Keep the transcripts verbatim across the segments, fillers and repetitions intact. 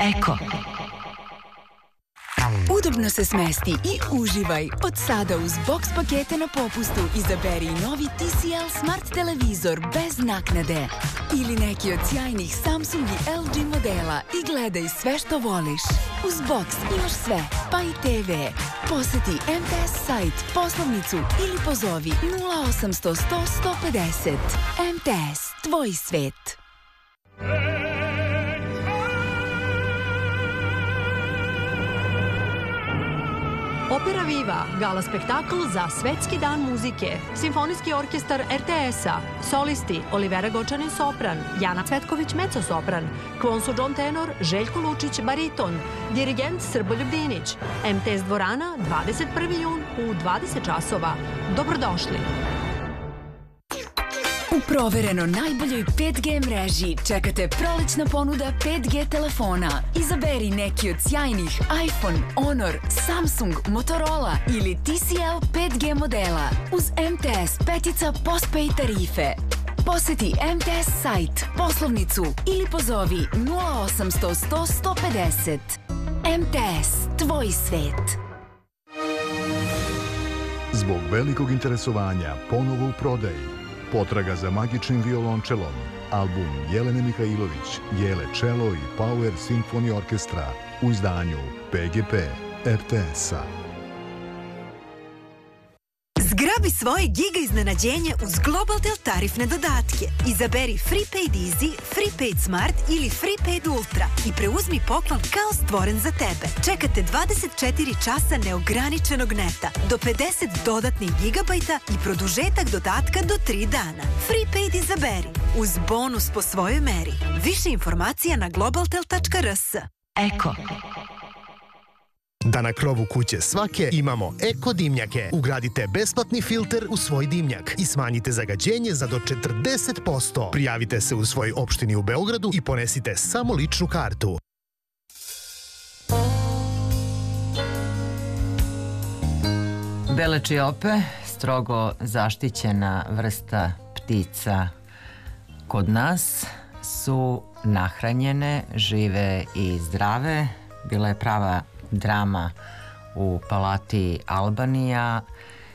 Eko. Udobno se smesti i uživaj. Od sada uz box pakete na popustu izaberi novi T C L Smart televizor bez naknade. Ili neki od sjajnih Samsung i L G modela i gledaj sve što voliš. Uz box imaš sve, pa i T V. Poseti M T S sajt, poslovnicu ili pozovi nula osamsto sto sto pedeset. M T S, tvoj svet. Opera Viva, gala spektakl za Svetski dan muzike, Simfonijski orkestar R T S-a, solisti Olivera Gočanin sopran, Jana Cvetković mezzo-sopran, Kvonsu John tenor, Željko Lučić bariton, dirigent Srboljub Dinić, M T S dvorana, dvadeset prvi jun u dvadeset časova. Dobrodošli! U provereno najboljoj pet G mreži čekate prolećna ponuda pet G telefona. Izaberi neki od sjajnih iPhone, Honor, Samsung, Motorola ili T C L pet G modela uz M T S petica postpay tarife. Poseti M T S sajt, poslovnicu ili pozovi nula osamsto sto sto pedeset. M T S, tvoj svet. Zbog velikog interesovanja ponovo u prodaji Potraga za magičnim violončelom, album Jelene Mihajlović, Jele Čelo i Power Symphony Orkestra u izdanju P G P R T S-a. Zgrabi svoje giga iznenađenje uz Globaltel tarifne dodatke. Izaberi Freepaid Easy, Freepaid Smart ili Freepaid Ultra i preuzmi poklon kao stvoren za tebe. Čekate dvadeset četiri časa neograničenog neta, do pedeset dodatnih gigabajta i produžetak dodatka do tri dana. Freepaid izaberi, uz bonus po svojoj meri. Više informacija na globaltel tačka r s. Eko. Da na krovu kuće svake imamo Eko dimnjake. Ugradite besplatni filter u svoj dimnjak i smanjite zagađenje za do četrdeset posto. Prijavite se u svoj opštini u Beogradu i ponesite samo ličnu kartu. Bele čiope, strogo zaštićena vrsta ptica kod nas, su nahranjene, žive i zdrave. Bila je prava drama u palati Albanija.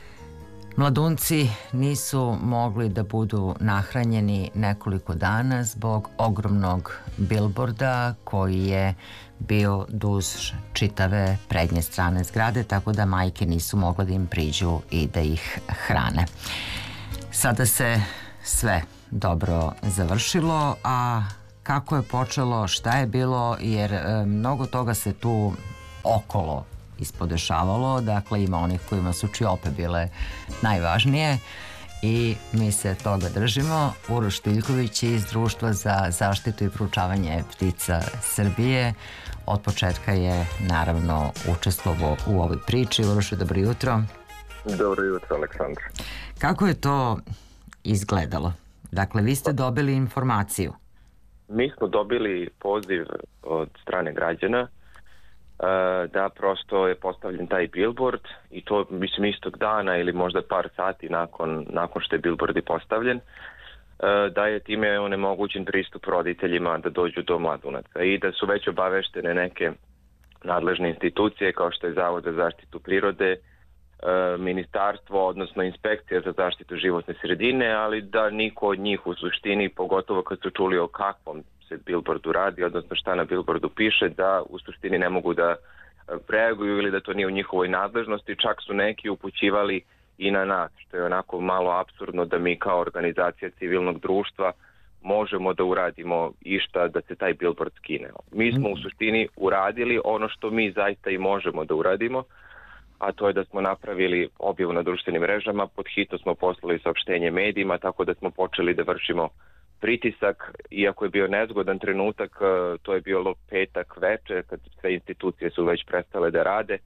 Mladunci nisu mogli da budu nahranjeni nekoliko dana zbog ogromnog bilborda koji je bio duž čitave prednje strane zgrade, tako da majke nisu mogle da im priđu i da ih hrane. Sada se sve dobro završilo, a kako je počelo, šta je bilo, jer e, mnogo toga se tu okolo ispodešavalo, dakle ima onih kojima su čiope bile najvažnije i mi se toga držimo. Uroš Tiljković iz Društva za zaštitu i proučavanje ptica Srbije od početka je naravno učestvovao u ovoj priči. Uroš, dobro jutro. Dobro jutro, Aleksandar. Kako je to izgledalo? Dakle, vi ste dobili informaciju. Mi smo dobili poziv od strane građana da prosto je postavljen taj billboard i to mislim istog dana ili možda par sati nakon, nakon što je billboard i postavljen, da je time onemogućen pristup roditeljima da dođu do mladunaca i da su već obaveštene neke nadležne institucije kao što je Zavod za zaštitu prirode, ministarstvo, odnosno inspekcija za zaštitu životne sredine, ali da niko od njih u suštini, pogotovo kad su čuli o kakvom se billboardu radi, odnosno šta na billboardu piše, da u suštini ne mogu da reaguju ili da to nije u njihovoj nadležnosti. Čak su neki upućivali i na nas, što je onako malo apsurdno da mi kao organizacija civilnog društva možemo da uradimo išta da se taj billboard skine. Mi smo u suštini uradili ono što mi zaista i možemo da uradimo, a to je da smo napravili objavu na društvenim mrežama, pod hitno smo poslali saopštenje medijima, tako da smo počeli da vršimo pritisak, iako je bio nezgodan trenutak, to je bilo petak veče, kad sve institucije su već prestale da rade,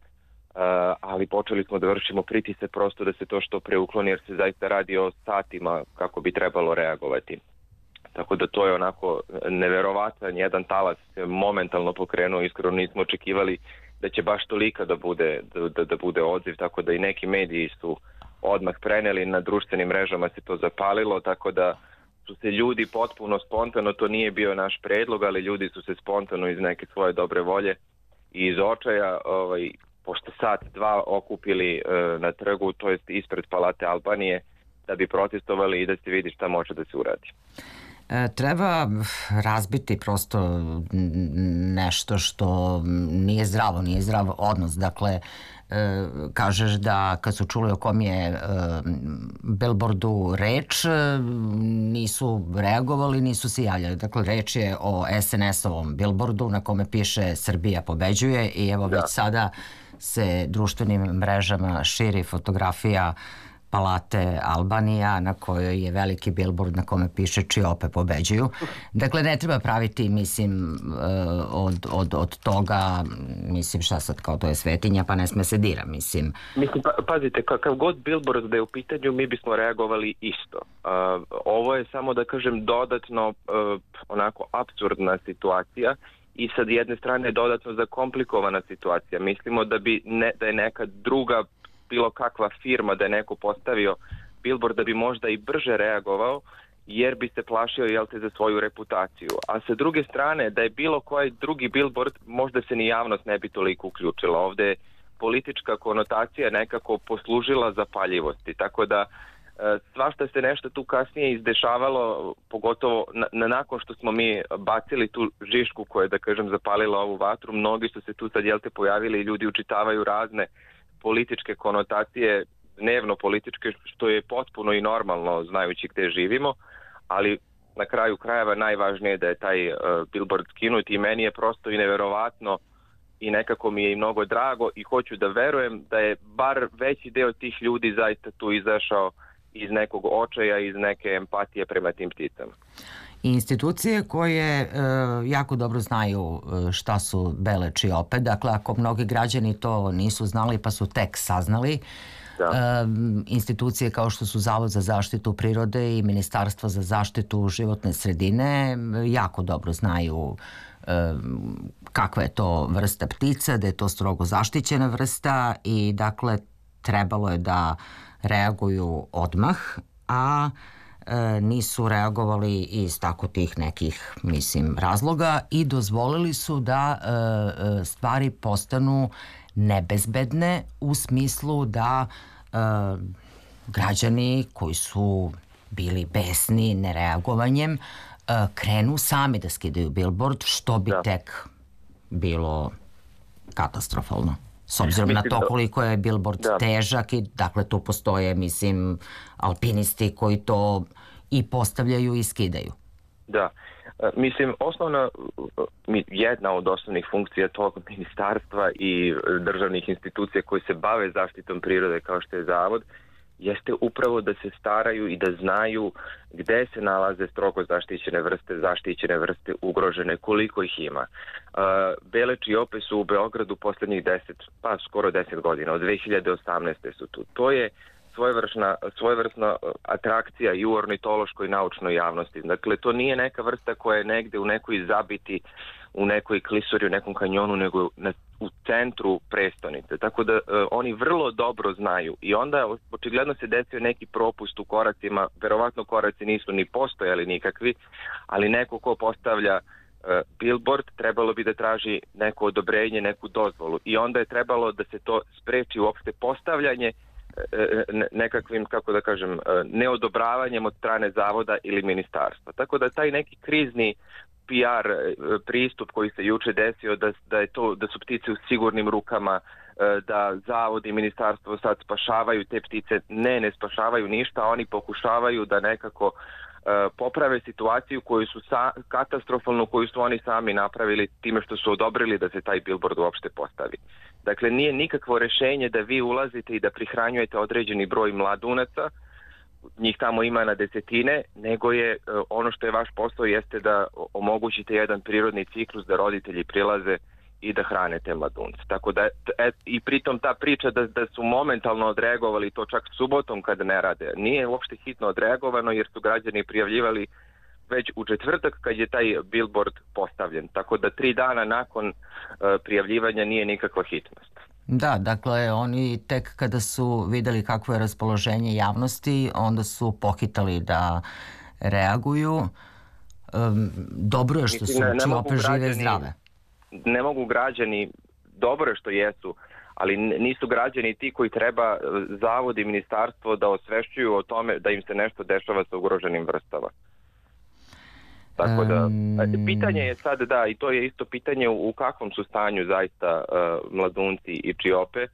ali počeli smo da vršimo pritisak prosto da se to što pre ukloni, jer se zaista radi o satima kako bi trebalo reagovati. Tako da to je onako neverovatan, jedan talas se momentalno pokrenuo, iskreno nismo očekivali da će baš tolika da bude, da, da bude odziv, tako da i neki mediji su odmah preneli, na društvenim mrežama se to zapalilo, tako da su se ljudi potpuno spontano, to nije bio naš predlog, ali ljudi su se spontano iz neke svoje dobre volje i iz očaja, ovaj, pošto sat, dva okupili e, na trgu, to jest ispred Palate Albanije, da bi protestovali i da se vidi šta može da se uradi. E, treba razbiti prosto nešto što nije zdravo, nije zdrav odnos. Dakle, e, kažeš da kad su čuli o kom je e, billboardu reč, nisu reagovali, nisu se javljali. Dakle, reč je o es en es-ovom billboardu na kome piše Srbija pobeđuje i evo da. Već sada se društvenim mrežama širi fotografija Palate Albanija na kojoj je veliki billboard na kome piše Čiope pobeđuju. Dakle, ne treba praviti, mislim, od, od, od toga, mislim, šta sad, kao to je svetinja, pa ne sme se dira, mislim. Mislim, pa, pazite, kakav god billboard da je u pitanju, mi bismo reagovali isto. Uh, ovo je samo, da kažem, dodatno uh, onako apsurdna situacija i sad jedne strane dodatno zakomplikovana situacija. Mislimo da bi ne, da je neka druga bilo kakva firma, da je neko postavio billboard, da bi možda i brže reagovao, jer bi se plašio, jel te, za svoju reputaciju. A sa druge strane, da je bilo koji drugi billboard, možda se ni javnost ne bi toliko uključila. Ovde je politička konotacija nekako poslužila zapaljivosti, tako da svašta se nešto tu kasnije izdešavalo, pogotovo na, na, nakon što smo mi bacili tu žišku koja je, da kažem, zapalila ovu vatru. Mnogi su se tu sad, jel te, pojavili i ljudi učitavaju razne političke konotacije, dnevno političke, što je potpuno i normalno znajući gde živimo, ali na kraju krajeva najvažnije je da je taj uh, billboard skinut i meni je prosto i neverovatno i nekako mi je i mnogo drago i hoću da verujem da je bar veći deo tih ljudi zaista tu izašao iz nekog očaja, iz neke empatije prema tim pticama. Institucije koje e, jako dobro znaju šta su bele čiope, dakle ako mnogi građani to nisu znali pa su tek saznali, da. E, institucije kao što su Zavod za zaštitu prirode i Ministarstvo za zaštitu životne sredine jako dobro znaju e, kakva je to vrsta ptica, da je to strogo zaštićena vrsta i dakle trebalo je da reaguju odmah, a e, nisu reagovali iz tako tih nekih, mislim, razloga i dozvolili su da e, stvari postanu nebezbedne u smislu da e, građani koji su bili besni nereagovanjem e, krenu sami da skidaju billboard, što bi da. tek bilo katastrofalno. S obzirom mislim, na to koliko je billboard da. težak i dakle tu postoje, mislim, alpinisti koji to i postavljaju i skidaju. Da, mislim, osnovna, jedna od osnovnih funkcija tog ministarstva i državnih institucija koji se bave zaštitom prirode kao što je Zavod, jeste upravo da se staraju i da znaju gde se nalaze strogo zaštićene vrste, zaštićene vrste ugrožene, koliko ih ima. Uh, bele čiope su u Beogradu poslednjih deset, pa skoro deset godina, od dve hiljade osamnaeste su tu. To je svojevrsna, svojevrsna atrakcija i u ornitološkoj naučnoj javnosti. Dakle, to nije neka vrsta koja je negde u nekoj zabiti, u nekoj klisuri, u nekom kanjonu, nego na, u centru prestonice. Tako da uh, oni vrlo dobro znaju i onda očigledno se desio neki propust u koracima, verovatno koraci nisu ni postojali nikakvi, ali neko ko postavlja uh, billboard trebalo bi da traži neko odobrenje, neku dozvolu i onda je trebalo da se to spreči uopšte postavljanje nekakvim, kako da kažem, neodobravanjem od strane zavoda ili ministarstva. Tako da taj neki krizni P R pristup koji se juče desio da, da, je to, da su ptice u sigurnim rukama, da zavod i ministarstvo sad spašavaju te ptice, ne, ne spašavaju ništa, oni pokušavaju da nekako poprave situaciju koju su sa, katastrofalnu, koju su oni sami napravili time što su odobrili da se taj billboard uopšte postavi. Dakle, nije nikakvo rešenje da vi ulazite i da prihranjujete određeni broj mladunaca, njih tamo ima na desetine, nego je ono što je vaš posao jeste da omogućite jedan prirodni ciklus da roditelji prilaze i da hrane te mladunce. Tako da, et, i pritom ta priča da, da su momentalno odreagovali to čak subotom kada ne rade, nije uopšte hitno odreagovano jer su građani prijavljivali već u četvrtak kad je taj billboard postavljen. Tako da tri dana nakon uh, prijavljivanja nije nikakva hitnost. Da, dakle, oni tek kada su videli kakvo je raspoloženje javnosti, onda su pohitali da reaguju. Um, dobro je što su čiope žive zdrave. Ne mogu građani, dobro je što jesu, ali nisu građani ti koji treba zavod i ministarstvo da osvešćuju o tome da im se nešto dešava sa ugroženim vrstama. Tako da, pitanje je sad, da, i to je isto pitanje u kakvom su stanju zaista uh, mladunci i čiope.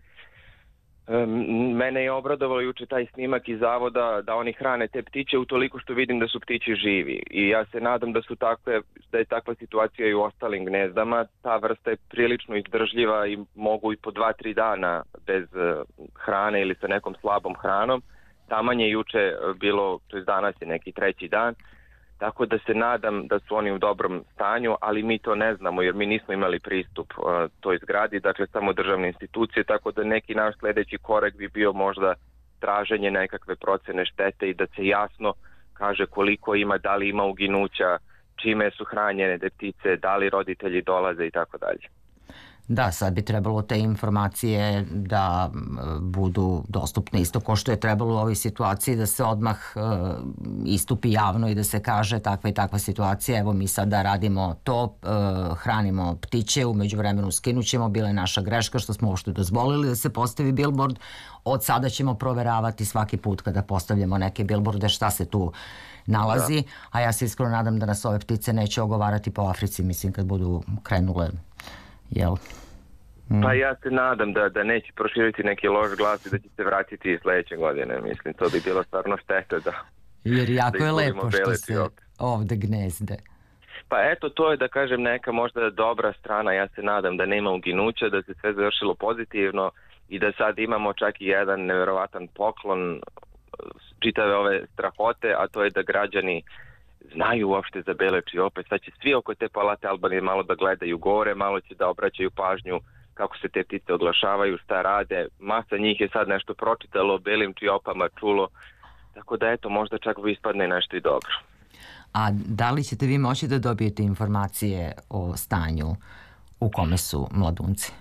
Um, mene je obradovalo juče taj snimak iz zavoda da oni hrane te ptiće utoliko što vidim da su ptići živi. I ja se nadam da su takve, da je takva situacija i u ostalim gnezdama. Ta vrsta je prilično izdržljiva i mogu i po dva, tri dana bez uh, hrane ili sa nekom slabom hranom. Taman je juče bilo, to je danas je neki treći dan. Tako da se nadam da su oni u dobrom stanju, ali mi to ne znamo jer mi nismo imali pristup uh, toj zgradi, dakle samo državne institucije, tako da neki naš sljedeći korak bi bio možda traženje nekakve procene štete i da se jasno kaže koliko ima, da li ima uginuća, čime su hranjene te ptice, da li roditelji dolaze i tako dalje. Da, sad bi trebalo te informacije da budu dostupne isto ko što je trebalo u ovoj situaciji da se odmah uh, istupi javno i da se kaže takva i takva situacija, evo mi sada radimo to, uh, hranimo ptiće, u međuvremenu skinućemo, bila je naša greška što smo uopšte dozvolili da se postavi billboard, od sada ćemo proveravati svaki put kada postavljamo neke billboarde šta se tu nalazi, da. A ja se iskreno nadam da nas ove ptice neće ogovarati po Africi, mislim kad budu krenule. Jel? Mm. Pa ja se nadam da, da neće proširiti neki loš glas i da će se vratiti sljedeće godine. Mislim, to bi bilo stvarno štete da... Jer jako da je lepo što se ovde gnezde. Pa eto, to je da kažem neka možda dobra strana. Ja se nadam da nema uginuća, da se sve završilo pozitivno i da sad imamo čak i jedan nevjerovatan poklon čitave ove strahote, a to je da građani znaju uopšte za bele čiope. Sad će svi oko te palate Albanije malo da gledaju gore, malo će da obraćaju pažnju kako se te ptice oglašavaju, šta rade. Masa njih je sad nešto pročitalo o belim čiopama, čulo. Tako da eto, možda čak ispadne nešto i dobro. A da li ćete vi moći da dobijete informacije o stanju u kome su mladunci?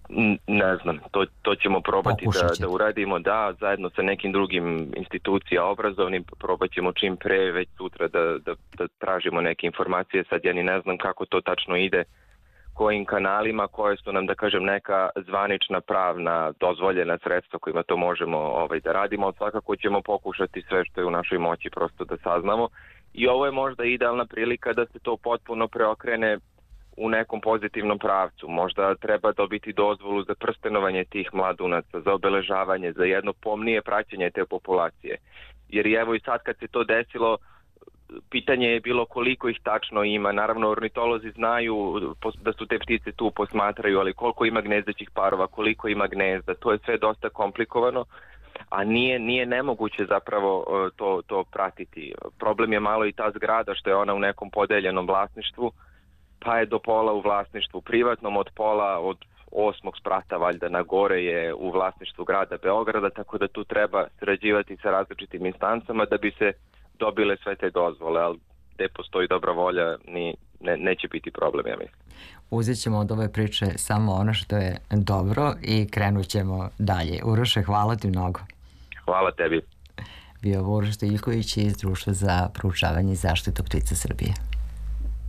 Ne znam, to, to ćemo probati da, da uradimo, da, zajedno sa nekim drugim institucija obrazovnim, probat ćemo čim pre, već sutra da, da, da tražimo neke informacije, sad ja ni ne znam kako to tačno ide, kojim kanalima, koje su nam, da kažem, neka zvanična pravna dozvoljena sredstva kojima to možemo ovaj, da radimo, ali svakako ćemo pokušati sve što je u našoj moći prosto da saznamo i ovo je možda idealna prilika da se to potpuno preokrene u nekom pozitivnom pravcu. Možda treba dobiti dozvolu za prstenovanje tih mladunaca, za obeležavanje, za jedno pomnije praćenje te populacije. Jer evo i sad kad se to desilo, pitanje je bilo koliko ih tačno ima. Naravno, ornitolozi znaju da su te ptice tu, posmatraju, ali koliko ima gnezdećih parova, koliko ima gnezda, to je sve dosta komplikovano, a nije, nije nemoguće zapravo to, to pratiti. Problem je malo i ta zgrada što je ona u nekom podeljenom vlasništvu, pa je do pola u vlasništvu privatnom, od pola od osmog sprata valjda na gore je u vlasništvu grada Beograda, tako da tu treba sarađivati sa različitim instancama da bi se dobile sve te dozvole, ali gde postoji dobra volja ni, ne, neće biti problem, ja mislim. Uzet ćemo od ove priče samo ono što je dobro i krenut ćemo dalje. Uroše, hvala ti mnogo. Hvala tebi. Bio Uroš Stojiljković iz Društva za proučavanje i zaštitu ptica Srbije.